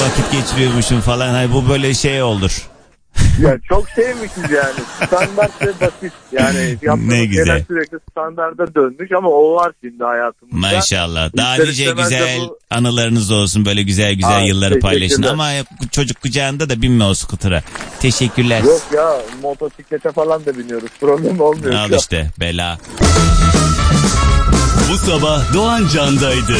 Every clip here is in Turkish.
vakit geçiriyormuşum falan. Hani bu böyle şey olur. Ya çok sevmişiz yani. Standart ve basit. Yani ne güzel. Sürekli standarda dönmüş ama o var şimdi hayatımızda. Maşallah. Daha nice güzel anılarınız olsun. Böyle güzel yılları paylaşın. Ama çocuk kucağında da binme o skutura. Teşekkürler. Yok ya, motosiklete falan da biniyoruz. Problem olmuyor. Al işte bela. Bu sabah Doğan Can'daydı.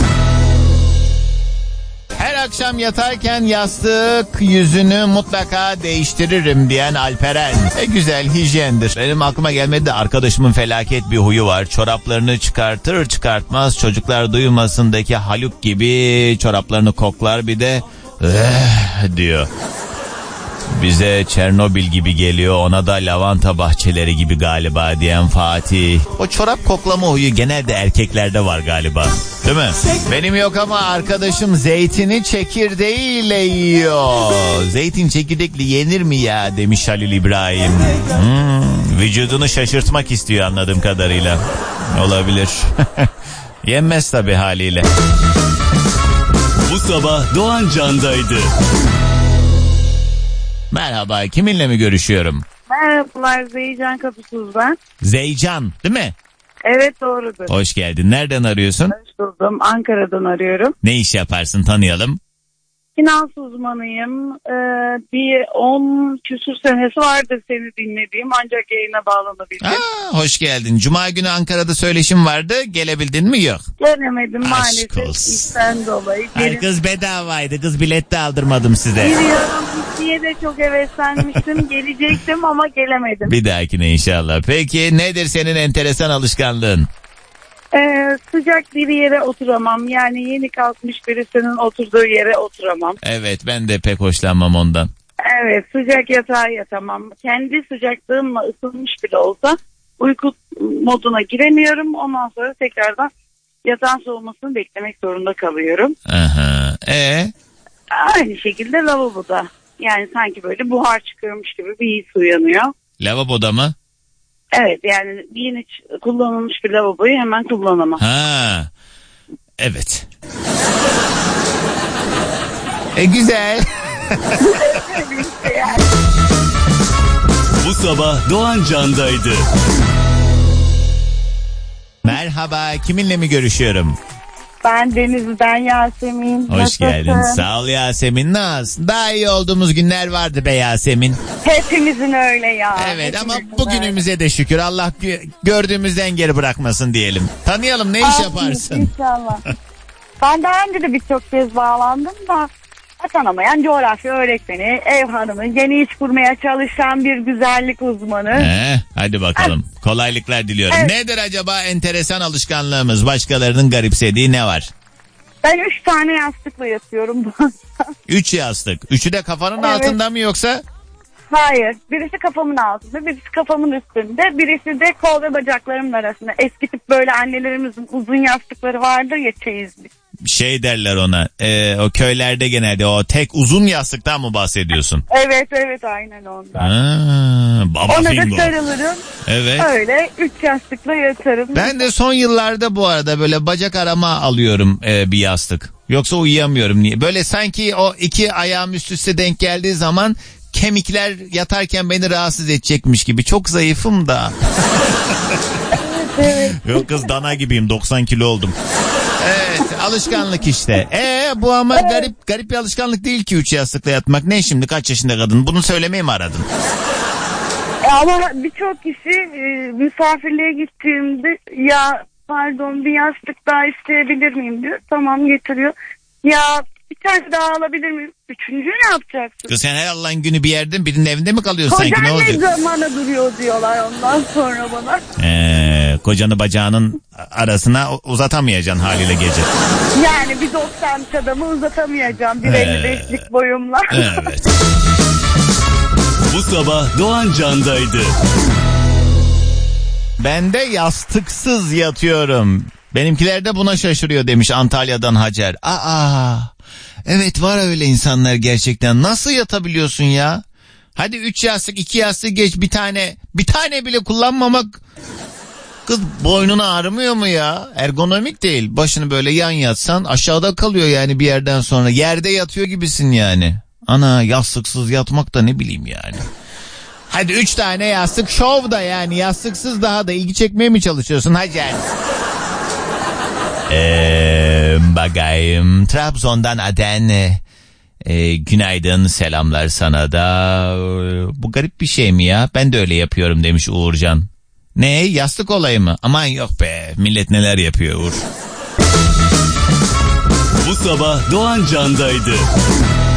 Her akşam yatarken yastık yüzünü mutlaka değiştiririm diyen Alperen. Güzel, hijyendir. Benim aklıma gelmedi de arkadaşımın felaket bir huyu var. Çoraplarını çıkartır çıkartmaz çocuklar duymasındaki Haluk gibi çoraplarını koklar, bir de diyor. Bize Çernobil gibi geliyor, ona da lavanta bahçeleri gibi galiba diyen Fatih. O çorap koklama huyu genelde erkeklerde var galiba, değil mi? Benim yok ama arkadaşım zeytini çekirdeğiyle yiyor. Zeytin çekirdekli yenir mi ya demiş Halil İbrahim. Vücudunu şaşırtmak istiyor anladığım kadarıyla. Olabilir. Yenmez tabii haliyle. Bu sabah Doğan Can'daydı. Merhaba, kiminle mi görüşüyorum? Merhabalar, Zeycan Kapısız ben. Zeycan değil mi? Evet, doğrudur. Hoş geldin. Nereden arıyorsun? Hoş buldum. Ankara'dan arıyorum. Ne iş yaparsın, tanıyalım? Finans uzmanıyım. Bir 10 küsur senesi vardır seni dinlediğim, ancak yayına bağlanabildim. Hoş geldin. Cuma günü Ankara'da söyleşim vardı. Gelebildin mi? Yok. Gelemedim Aşk maalesef. olsun. İşten dolayı. Ay kız bedavaydı. Kız bilet de aldırmadım size. Biliyorum. İkiye de çok heveslenmiştim. Gelecektim ama gelemedim. Bir dahakine inşallah. Peki nedir senin enteresan alışkanlığın? Sıcak bir yere oturamam. Yani yeni kalkmış birisinin oturduğu yere oturamam. Evet, ben de pek hoşlanmam ondan. Evet, sıcak yatağa yatamam. Kendi sıcaklığımla ısınmış bile olsa uyku moduna giremiyorum. Ondan sonra tekrardan yatağın soğumasını beklemek zorunda kalıyorum. Aha. Aynı şekilde lavaboda. Yani sanki böyle buhar çıkıyormuş gibi bir his uyanıyor. Lavaboda mı? Evet, yani yeni kullanılmış bir lavaboyu hemen kullanamam. Ha. Evet. Güzel. Bu sabah Doğan Can'daydı. Merhaba, kiminle mi görüşüyorum? Ben Denizli'den Yasemin. Hoş geldin. Sağ ol Yasemin. Nasılsın? Daha iyi olduğumuz günler vardı be Yasemin. Hepimizin öyle ya. Evet, hepimizin ama bugünümüze öyle de şükür. Allah gördüğümüzden geri bırakmasın diyelim. Tanıyalım, ne iş yaparsın? İnşallah. Ben daha önce de birçok kez bağlandım da atanamayan coğrafya öğretmeni, ev hanımı, yeni iş kurmaya çalışan bir güzellik uzmanı. Hadi bakalım. Kolaylıklar diliyorum. Evet. Nedir acaba enteresan alışkanlığımız? Başkalarının garipsediği ne var? Ben 3 tane yastıkla yatıyorum. 3 yastık. Üçü de kafanın altında mı yoksa? Hayır. Birisi kafamın altında, birisi kafamın üstünde, birisi de kol ve bacaklarımın arasında. Eski tip böyle annelerimizin uzun yastıkları vardır ya, çeyizlik. Şey derler ona, o köylerde genelde o tek uzun yastıktan mı bahsediyorsun? Evet aynen ondan. Ona da sarılırım. Evet. Öyle 3 yastıkla yatarım. Ben de son yıllarda bu arada böyle bacak arama alıyorum bir yastık. Yoksa uyuyamıyorum. Niye? Böyle sanki o iki ayağım üst üste denk geldiği zaman kemikler yatarken beni rahatsız edecekmiş gibi. Çok zayıfım da. Evet. Yok kız, dana gibiyim, 90 kilo oldum. Evet, alışkanlık işte. Bu ama garip bir alışkanlık değil ki 3 yastıkla yatmak. Ne şimdi, kaç yaşında kadın? Bunu söylemeyi mi aradın? Ama birçok kişi misafirliğe gittiğimde ya pardon bir yastık daha isteyebilir miyim diyor. Tamam, getiriyor. Ya bir tane daha alabilir miyim? Üçüncü ne yapacaksın? Kız sen her Allah'ın günü bir yerde birinin evinde mi kalıyorsun sanki, ne olacak? Kocan ne zamana duruyor diyorlar ondan sonra bana. Kocanı bacağının arasına uzatamayacaksın haliyle gece. Yani bir 90'lık adamı uzatamayacağım 1.55'lik boyumla. Evet. Bu sabah Doğan Can'daydı. Ben de yastıksız yatıyorum. Benimkiler de buna şaşırıyor demiş Antalya'dan Hacer. Evet, var öyle insanlar gerçekten. Nasıl yatabiliyorsun ya? Hadi 3 yastık 2 yastık geç, bir tane bile kullanmamak Kız boynun ağrımıyor mu ya? Ergonomik değil. Başını böyle yan yatsan aşağıda kalıyor yani bir yerden sonra. Yerde yatıyor gibisin yani. Ana yastıksız yatmak da ne bileyim yani. Hadi 3 tane yastık şov da yani. Yastıksız daha da ilgi çekmeye mi çalışıyorsun Hacer? Bakayım. Trabzon'dan Aden. Günaydın, selamlar sana da. Bu garip bir şey mi ya? Ben de öyle yapıyorum demiş Uğurcan. Ne? Yastık olayı mı? Aman yok be. Millet neler yapıyor Uğur. Bu sabah Doğan Can'daydı.